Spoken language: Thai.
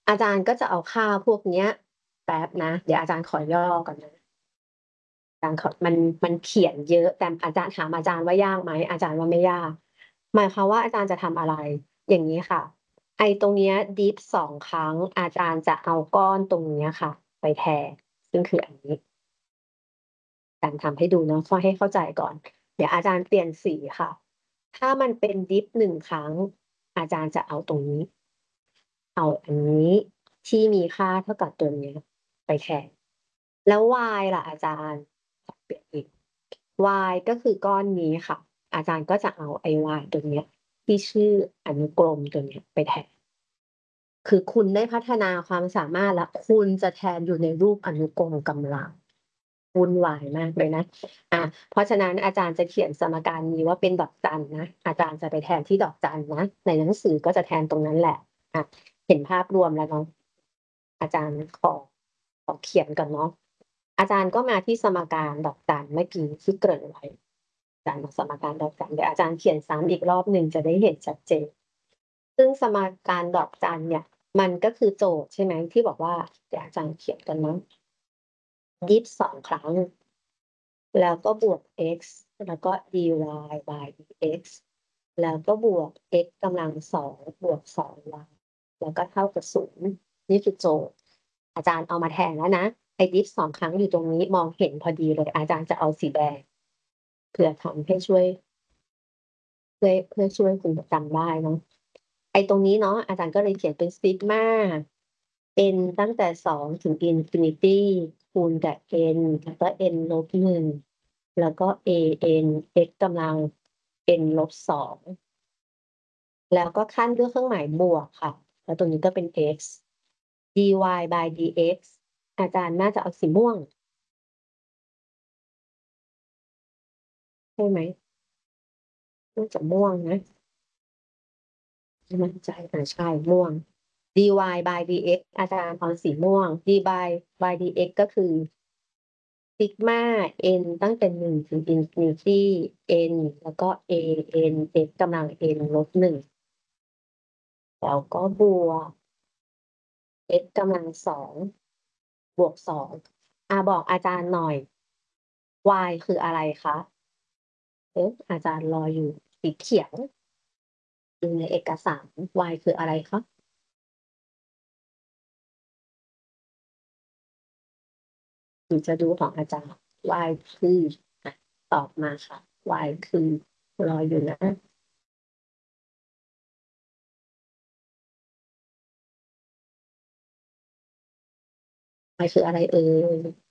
อาจารย์ก็จะเอาค่าพวกเนี้ยแป๊บนะเดี๋ยวอาจารย์ขอย่อก่อนนะอาจารย์ขอมันเขียนเยอะแต่อาจารย์ถามอาจารย์ว่ายากไหมอาจารย์ว่าไม่ยากหมายความว่าอาจารย์จะทำอะไรอย่างนี้ค่ะไอ้ตรงเนี้ยดิฟ2 ครั้งอาจารย์จะเอาก้อนตรงเนี้ยค่ะไปแทนซึ่งคืออันนี้การทำให้ดูเนาะให้เข้าใจก่อนเดี๋ยวอาจารย์เปลี่ยนสีค่ะถ้ามันเป็นดิฟ1 ครั้งอาจารย์จะเอาตรงนี้ เอาอันนี้ที่มีค่าเท่ากับตัวเนี้ยไปแทนแล้ว y ล่ะอาจารย์เปลี่ยนอีก y ก็คือก้อนนี้ค่ะอาจารย์ก็จะเอาไอ้ y ตัวเนี้ยที่ชื่ออนุกรมตัวเนี้ยไปแทนคือคุณได้พัฒนาความสามารถแล้วคุณจะแทนอยู่ในรูปอนุกรมกำลังวุ่นวายมากเลยนะเพราะฉะนั้นอาจารย์จะเขียนสมการนี้ว่าเป็นดอกจันนะอาจารย์จะไปแทนที่ดอกจันนะในหนังสือก็จะแทนตรงนั้นแหละอ่ะเห็นภาพรวมแล้วเนาะอาจารย์ขอเขียนก่อนเนาะอาจารย์ก็มาที่สมการดอกจันเมื่อกี้ที่เกริ่นไว้อาจารย์บอกสมการดอกจันเดี๋ยวอาจารย์เขียนซ้ำอีกรอบหนึ่งจะได้เห็นชัดเจนซึ่งสมการดอกจันเนี่ยมันก็คือโจทย์ใช่ไหมที่บอกว่าเดี๋ยวอาจารย์เขียนกันเนาะ22 ครั้ง แล้วก็บวก x แล้วก็ dy by dx แล้วก็บวก x กำลัง2บวก2y แล้วก็เท่ากับ0นี่คือโจทย์อาจารย์เอามาแทนแล้วนะไอ้ดิฟ2 ครั้งอยู่ตรงนี้มองเห็นพอดีเลยอาจารย์จะเอาสีแดงเพื่อทำให้ช่วยเพื่อช่วยคุณจำได้เนาะไอ้ตรงนี้เนาะอาจารย์ก็เลยเขียนเป็นซิกมา n ตั้งแต่2 ถึงอินฟินิตี้คูณกับ n แล้วก็ n ลบ1แล้วก็ an x กำลัง n ลบ2แล้วก็ขั้นด้วยเครื่องหมายบวกค่ะแล้วตรงนี้ก็เป็น x dy by dx อาจารย์น่าจะเอาสีม่วงใช่ไหมน่าจะม่วงนะไม่มั่นใจใช่ม่วง dy by dx อาจารย์เอาสีม่วง dy by dx ก็คือ ซิกมา n ตั้งแต่1 ถึงอินฟินิตี้ n แล้วก็ a n x กำลัง n ลบ1แล้วก็บวก x กำลัง2บวก2บอกอาจารย์หน่อย y คืออะไรคะอาจารย์รออยู่สีเขียวดูในเอกสาร y คืออะไรคะหรือจะดูของอาจารย์ y คืออ่ะตอบมาค่ะ y คือรออยู่นะ y คืออะไรเอ่ย